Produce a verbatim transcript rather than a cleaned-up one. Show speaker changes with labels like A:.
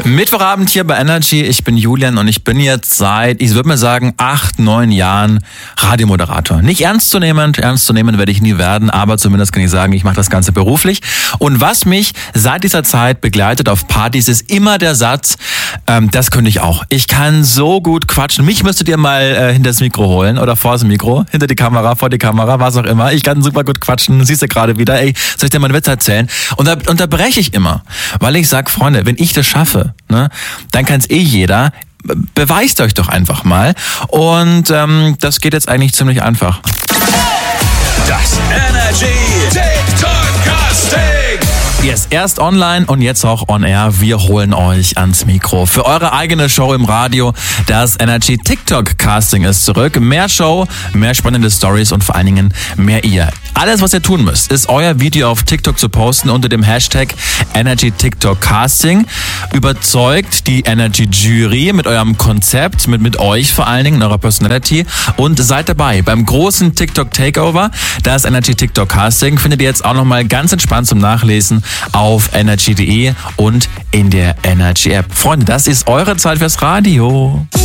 A: Mittwochabend hier bei Energy. Ich bin Julian und ich bin jetzt seit, ich würde mal sagen, acht, neun Jahren Radiomoderator. Nicht ernstzunehmend, ernst zu nehmen werde ich nie werden, aber zumindest kann ich sagen, ich mache das Ganze beruflich. Und was mich seit dieser Zeit begleitet auf Partys, ist immer der Satz, ähm, das könnte ich auch. Ich kann so gut quatschen. Mich müsstet ihr mal äh, hinter das Mikro holen oder vor das Mikro, hinter die Kamera, vor die Kamera, was auch immer. Ich kann super gut quatschen, siehst du gerade wieder. Ey, soll ich dir mal einen Witz erzählen? Und da unterbreche ich immer, weil ich sage, Freunde, wenn ich das schaffe, ne, dann kann es eh jeder. Beweist euch doch einfach mal. Und ähm, das geht jetzt eigentlich ziemlich einfach.
B: Das Energy TikTok Casting.
A: Yes, erst online und jetzt auch on air. Wir holen euch ans Mikro. Für eure eigene Show im Radio. Das Energy TikTok Casting ist zurück. Mehr Show, mehr spannende Stories und vor allen Dingen mehr ihr. Alles, was ihr tun müsst, ist euer Video auf TikTok zu posten unter dem Hashtag Energy TikTok Casting. Überzeugt die Energy Jury mit eurem Konzept, mit, mit euch vor allen Dingen, eurer Personality, und seid dabei beim großen TikTok Takeover. Das Energy TikTok Casting findet ihr jetzt auch nochmal ganz entspannt zum Nachlesen auf energy punkt de und in der Energy App. Freunde, das ist eure Zeit fürs Radio.